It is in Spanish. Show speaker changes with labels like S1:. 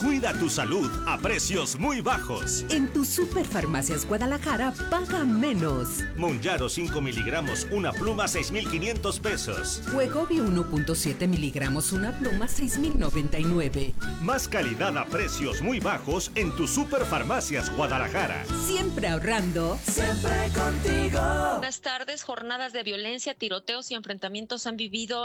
S1: Cuida tu salud a precios muy bajos.
S2: En tu Superfarmacias Guadalajara, paga menos.
S1: Monjaro 5 miligramos, una pluma, 6,500 pesos.
S2: Wegovy 1.7 miligramos, una pluma, 6,099.
S1: Más calidad a precios muy bajos en tu Superfarmacias Guadalajara.
S2: Siempre ahorrando.
S3: Siempre contigo.
S4: Buenas tardes. Jornadas de violencia, tiroteos y enfrentamientos han vivido